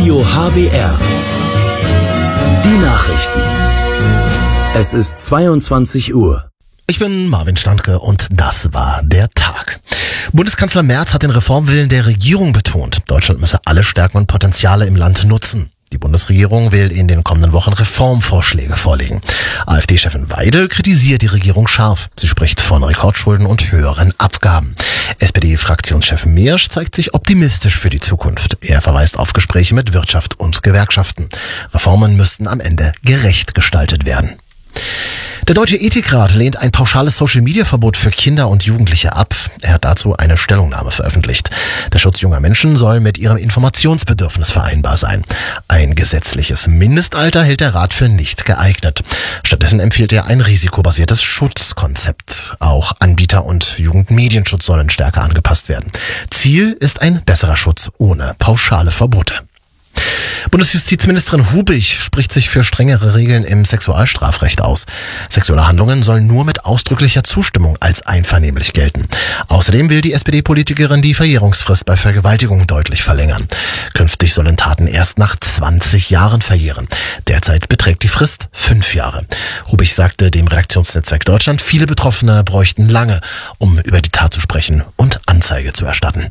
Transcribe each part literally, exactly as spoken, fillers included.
Radio H B R. Die Nachrichten. Es ist zweiundzwanzig Uhr. Ich bin Marvin Standke und das war der Tag. Bundeskanzler Merz hat den Reformwillen der Regierung betont. Deutschland müsse alle Stärken und Potenziale im Land nutzen. Die Bundesregierung will in den kommenden Wochen Reformvorschläge vorlegen. AfD-Chefin Weidel kritisiert die Regierung scharf. Sie spricht von Rekordschulden und höheren Abgaben. S P D-Fraktionschef Miersch zeigt sich optimistisch für die Zukunft. Er verweist auf Gespräche mit Wirtschaft und Gewerkschaften. Reformen müssten am Ende gerecht gestaltet werden. Der Deutsche Ethikrat lehnt ein pauschales Social-Media-Verbot für Kinder und Jugendliche ab. Er hat dazu eine Stellungnahme veröffentlicht. Der Schutz junger Menschen soll mit ihrem Informationsbedürfnis vereinbar sein. Ein gesetzliches Mindestalter hält der Rat für nicht geeignet. Stattdessen empfiehlt er ein risikobasiertes Schutzkonzept. Auch Anbieter- und Jugendmedienschutz sollen stärker angepasst werden. Ziel ist ein besserer Schutz ohne pauschale Verbote. Bundesjustizministerin Hubig spricht sich für strengere Regeln im Sexualstrafrecht aus. Sexuelle Handlungen sollen nur mit ausdrücklicher Zustimmung als einvernehmlich gelten. Außerdem will die S P D-Politikerin die Verjährungsfrist bei Vergewaltigung deutlich verlängern. Künftig sollen Taten erst nach zwanzig Jahren verjähren. Derzeit beträgt die Frist fünf Jahre. Hubig sagte dem Redaktionsnetzwerk Deutschland, viele Betroffene bräuchten lange, um über die Tat zu sprechen und Anzeige zu erstatten.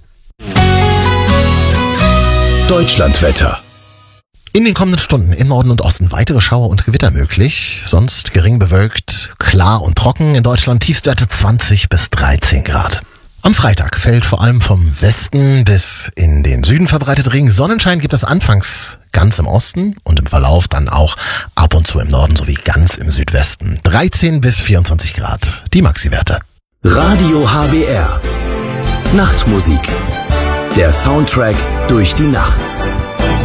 Deutschlandwetter. In den kommenden Stunden im Norden und Osten weitere Schauer und Gewitter möglich. Sonst gering bewölkt, klar und trocken. In Deutschland Tiefstwerte zwanzig bis dreizehn Grad. Am Freitag fällt vor allem vom Westen bis in den Süden verbreitet Regen. Sonnenschein gibt es anfangs ganz im Osten und im Verlauf dann auch ab und zu im Norden sowie ganz im Südwesten. dreizehn bis vierundzwanzig Grad, die Maxi-Werte. Radio H B R. Nachtmusik. Der Soundtrack durch die Nacht.